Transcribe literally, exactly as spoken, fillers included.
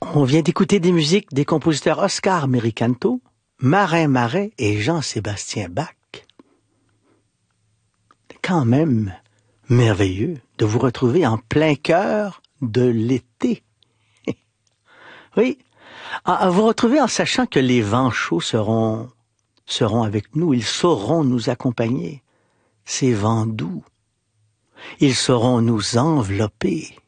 On vient d'écouter des musiques des compositeurs Oscar Mericanto, Marin Marais et Jean-Sébastien Bach. C'est quand même merveilleux de vous retrouver en plein cœur de l'été. Oui, à vous retrouver en sachant que les vents chauds seront, seront avec nous, ils sauront nous accompagner. Ces vents doux, ils sauront nous envelopper.